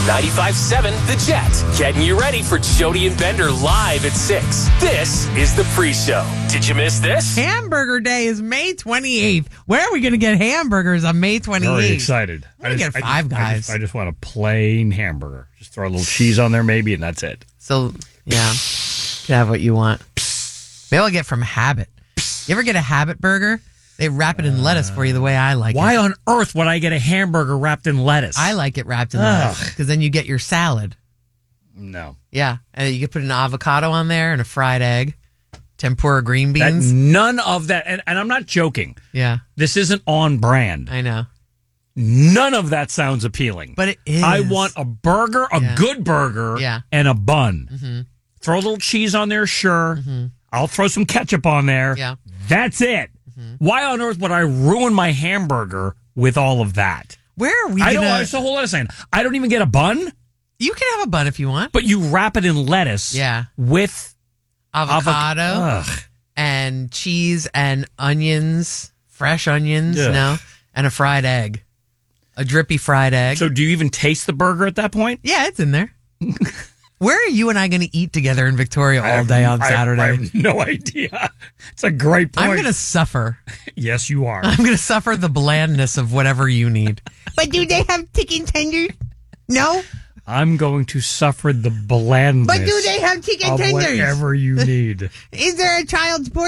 95.7 The Jet. Getting you ready for Jody and Bender live at 6. This is the pre-show. Did you miss this? Hamburger Day is May 28th. Where are we going to get hamburgers on May 28th? Very excited. We're going to get Five Guys. I just want a plain hamburger. Just throw a little cheese on there maybe, and that's it. So, yeah. You can have what you want. Maybe I'll get from Habit. You ever get a Habit burger? They wrap it in lettuce for you the way I like it. Why on earth would I get a hamburger wrapped in lettuce? I like it wrapped in lettuce because then you get your salad. No. Yeah. And you can put an avocado on there and a fried egg, tempura green beans. None of that. And I'm not joking. Yeah. This isn't on brand. I know. None of that sounds appealing. But it is. I want a burger, a good burger, and a bun. Mm-hmm. Throw a little cheese on there, sure. Mm-hmm. I'll throw some ketchup on there. Yeah. That's it. Mm-hmm. Why on earth would I ruin my hamburger with all of that? Where are we That's the whole other saying. I don't even get a bun. You can have a bun if you want. But you wrap it in lettuce. Yeah. With avocado and cheese and onions, fresh onions, and a fried egg. A drippy fried egg. So do you even taste the burger at that point? Yeah, it's in there. Where are you and I going to eat together in Victoria all day on Saturday? I have no idea. It's a great point. I'm going to suffer. Yes, you are. I'm going to suffer the blandness of whatever you need. But do they have chicken tenders? No? I'm going to suffer the blandness. But do they have chicken tenders? Whatever you need. Is there a child's portion?